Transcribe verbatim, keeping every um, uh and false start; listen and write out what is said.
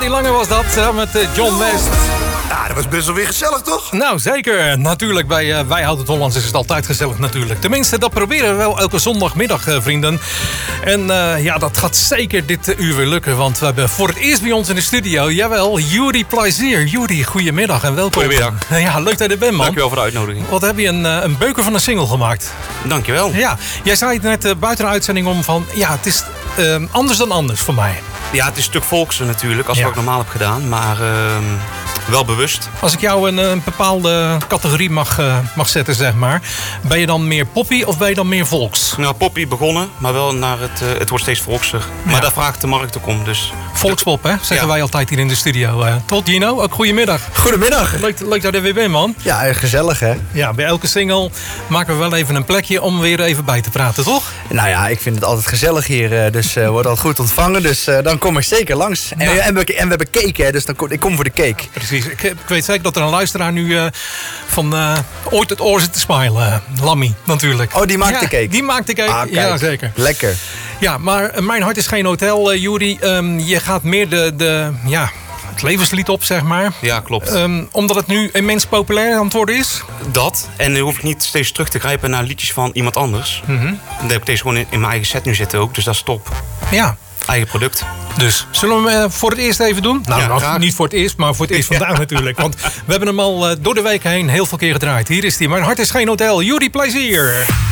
Lange was dat, uh, met uh, John West. Ja, dat was best wel weer gezellig, toch? Nou, zeker. Natuurlijk, bij uh, Wij Houden het Hollands is het altijd gezellig natuurlijk. Tenminste, dat proberen we wel elke zondagmiddag, uh, vrienden. En uh, ja, dat gaat zeker dit uh, uur weer lukken. Want we hebben voor het eerst bij ons in de studio, jawel, Juri Plezier. Juri, goedemiddag en welkom. Goedemiddag. Ja, leuk dat je er bent, man. Dankjewel voor de uitnodiging. Wat heb je een, uh, een beuker van een single gemaakt? Dankjewel. Ja, jij zei het net uh, buiten de uitzending om van... Ja, het is uh, anders dan anders voor mij. Ja, het is een stuk volkser natuurlijk, als Ja. wat ik normaal heb gedaan. Maar uh, wel bewust. Als ik jou een, een bepaalde categorie mag, uh, mag zetten, zeg maar. Ben je dan meer poppy of ben je dan meer volks? Nou, poppy begonnen, maar wel naar het, uh, het wordt steeds volkser. Maar Ja. daar vraagt de markt ook om, dus... Volkspop, hè? Zeggen Ja. wij altijd hier in de studio. Uh, tot Gino, ook goedemiddag. Goedemiddag. Leuk, leuk dat je er weer bent, man. Ja, erg gezellig, hè? Ja, bij elke single maken we wel even een plekje om weer even bij te praten, toch? Nou ja, ik vind het altijd gezellig hier, eh, dus uh, wordt altijd goed ontvangen. Dus uh, dan kom ik zeker langs. En, Nou. en, we, en we hebben cake, hè, dus dan kom, ik kom voor de cake. Precies. Ik, ik weet zeker dat er een luisteraar nu uh, van uh, ooit het oor zit te smilen. Uh, Lammy, natuurlijk. Oh, die maakt Ja, de cake? Die maakt de cake, Ah, kijk. ja zeker. Lekker. Ja, maar uh, Mijn Hart is geen hotel, uh, Juri. Um, je gaat meer de, de, ja, het levenslied op, zeg maar. Ja, klopt. Um, omdat het nu immens populair aan het worden is. Dat. En dan hoef ik niet steeds terug te grijpen naar liedjes van iemand anders. Mm-hmm. Dan heb ik deze gewoon in, in mijn eigen set nu zitten ook, dus dat is top. Ja. Eigen product. Dus, zullen we hem uh, voor het eerst even doen? Nou, Ja, nog graag. niet voor het eerst, maar voor het eerst vandaag natuurlijk. Want we hebben hem al uh, door de week heen heel veel keer gedraaid. Hier is hij. Mijn Hart is geen hotel. Juri Plezier.